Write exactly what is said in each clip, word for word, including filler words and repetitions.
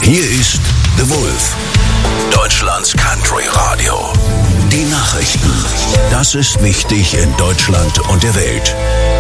Hier ist The Wolf, Deutschlands Country Radio. Die Nachrichten. Das ist wichtig in Deutschland und der Welt.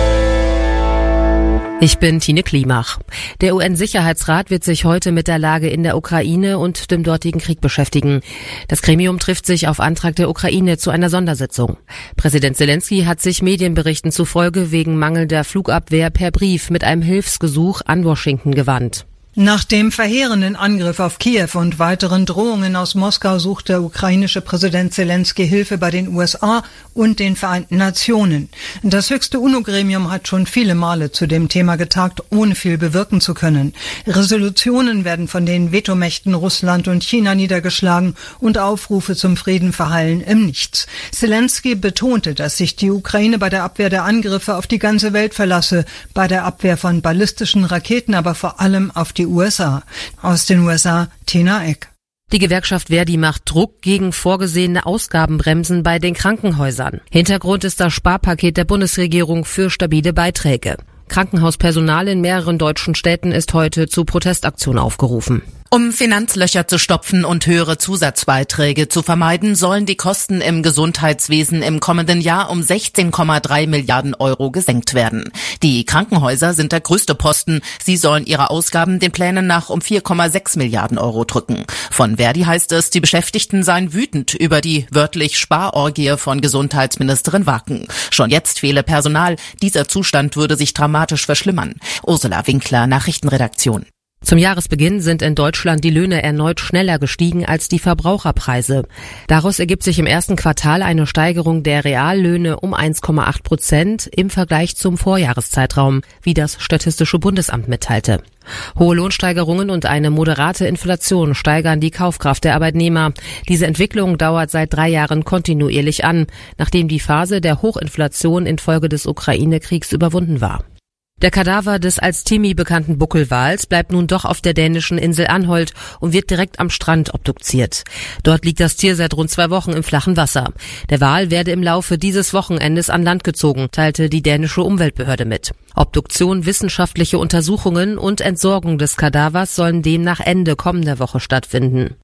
Ich bin Tine Klimach. Der U N-Sicherheitsrat wird sich heute mit der Lage in der Ukraine und dem dortigen Krieg beschäftigen. Das Gremium trifft sich auf Antrag der Ukraine zu einer Sondersitzung. Präsident Zelensky hat sich Medienberichten zufolge wegen mangelnder Flugabwehr per Brief mit einem Hilfsgesuch an Washington gewandt. Nach dem verheerenden Angriff auf Kiew und weiteren Drohungen aus Moskau sucht der ukrainische Präsident Zelensky Hilfe bei den U S A und den Vereinten Nationen. Das höchste UNO-Gremium hat schon viele Male zu dem Thema getagt, ohne viel bewirken zu können. Resolutionen werden von den Vetomächten Russland und China niedergeschlagen und Aufrufe zum Frieden verhallen im Nichts. Zelensky betonte, dass sich die Ukraine bei der Abwehr der Angriffe auf die ganze Welt verlasse, bei der Abwehr von ballistischen Raketen, aber vor allem auf die U S A. Aus den U S A, Tina Eck. Die Gewerkschaft Verdi macht Druck gegen vorgesehene Ausgabenbremsen bei den Krankenhäusern. Hintergrund ist das Sparpaket der Bundesregierung für stabile Beiträge. Krankenhauspersonal in mehreren deutschen Städten ist heute zu Protestaktionen aufgerufen. Um Finanzlöcher zu stopfen und höhere Zusatzbeiträge zu vermeiden, sollen die Kosten im Gesundheitswesen im kommenden Jahr um sechzehn Komma drei Milliarden Euro gesenkt werden. Die Krankenhäuser sind der größte Posten. Sie sollen ihre Ausgaben den Plänen nach um vier Komma sechs Milliarden Euro drücken. Von Verdi heißt es, die Beschäftigten seien wütend über die wörtlich Sparorgie von Gesundheitsministerin Wacken. Schon jetzt fehle Personal. Dieser Zustand würde sich dramatisch verschlimmern. Ursula Winkler, Nachrichtenredaktion. Zum Jahresbeginn sind in Deutschland die Löhne erneut schneller gestiegen als die Verbraucherpreise. Daraus ergibt sich im ersten Quartal eine Steigerung der Reallöhne um eins Komma acht Prozent im Vergleich zum Vorjahreszeitraum, wie das Statistische Bundesamt mitteilte. Hohe Lohnsteigerungen und eine moderate Inflation steigern die Kaufkraft der Arbeitnehmer. Diese Entwicklung dauert seit drei Jahren kontinuierlich an, nachdem die Phase der Hochinflation infolge des Ukraine-Kriegs überwunden war. Der Kadaver des als Timmy bekannten Buckelwals bleibt nun doch auf der dänischen Insel Anholt und wird direkt am Strand obduziert. Dort liegt das Tier seit rund zwei Wochen im flachen Wasser. Der Wal werde im Laufe dieses Wochenendes an Land gezogen, teilte die dänische Umweltbehörde mit. Obduktion, wissenschaftliche Untersuchungen und Entsorgung des Kadavers sollen demnach Ende kommender Woche stattfinden.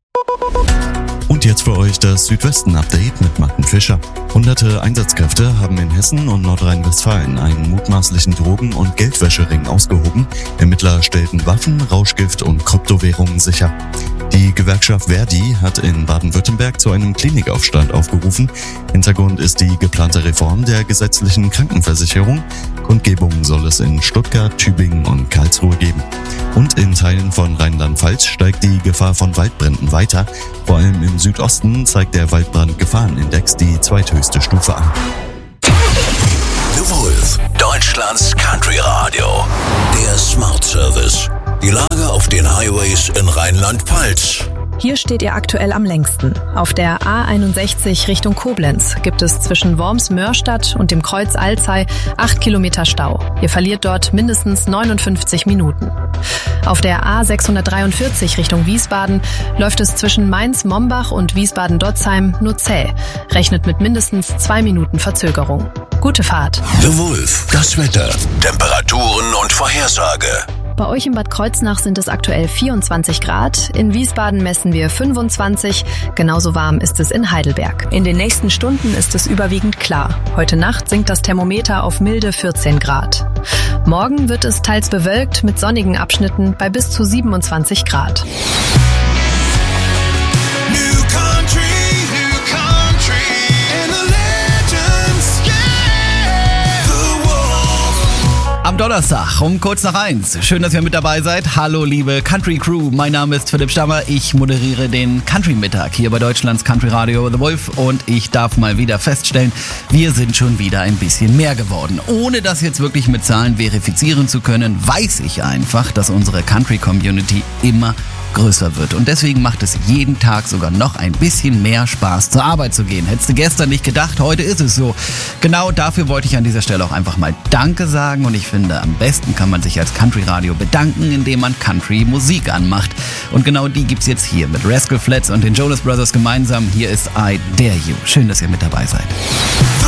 Und jetzt für euch das Südwesten-Update mit Martin Fischer. Hunderte Einsatzkräfte haben in Hessen und Nordrhein-Westfalen einen mutmaßlichen Drogen- und Geldwäschering ausgehoben. Ermittler stellten Waffen, Rauschgift und Kryptowährungen sicher. Die Gewerkschaft Verdi hat in Baden-Württemberg zu einem Klinikaufstand aufgerufen. Hintergrund ist die geplante Reform der gesetzlichen Krankenversicherung. Kundgebungen soll es in Stuttgart, Tübingen und Karlsruhe geben. Und in Teilen von Rheinland-Pfalz steigt die Gefahr von Waldbränden weiter. Vor allem im Südosten zeigt der Waldbrandgefahrenindex die zweithöchste Stufe an. The Wolf, Deutschlands Country Radio. Der Smart Service. Die Lage auf den Highways in Rheinland-Pfalz. Hier steht ihr aktuell am längsten. Auf der A einundsechzig Richtung Koblenz gibt es zwischen Worms-Mörstadt und dem Kreuz Alzey acht Kilometer Stau. Ihr verliert dort mindestens neunundfünfzig Minuten. Auf der A sechshundertdreiundvierzig Richtung Wiesbaden läuft es zwischen Mainz-Mombach und Wiesbaden-Dotzheim nur zäh. Rechnet mit mindestens zwei Minuten Verzögerung. Gute Fahrt. The Wolf, das Wetter, Temperaturen und Vorhersage. Bei euch in Bad Kreuznach sind es aktuell vierundzwanzig Grad. In Wiesbaden messen wir fünfundzwanzig. Genauso warm ist es in Heidelberg. In den nächsten Stunden ist es überwiegend klar. Heute Nacht sinkt das Thermometer auf milde vierzehn Grad. Morgen wird es teils bewölkt mit sonnigen Abschnitten bei bis zu siebenundzwanzig Grad. Am Donnerstag um kurz nach eins. Schön, dass ihr mit dabei seid. Hallo liebe Country Crew, mein Name ist Philipp Stammer. Ich moderiere den Country Mittag hier bei Deutschlands Country Radio The Wolf und ich darf mal wieder feststellen, wir sind schon wieder ein bisschen mehr geworden. Ohne das jetzt wirklich mit Zahlen verifizieren zu können, weiß ich einfach, dass unsere Country Community immer größer wird. Und deswegen macht es jeden Tag sogar noch ein bisschen mehr Spaß, zur Arbeit zu gehen. Hättest du gestern nicht gedacht, heute ist es so. Genau dafür wollte ich an dieser Stelle auch einfach mal Danke sagen. Und ich finde, am besten kann man sich als Country Radio bedanken, indem man Country Musik anmacht. Und genau die gibt's jetzt hier mit Rascal Flatts und den Jonas Brothers gemeinsam. Hier ist I Dare You. Schön, dass ihr mit dabei seid.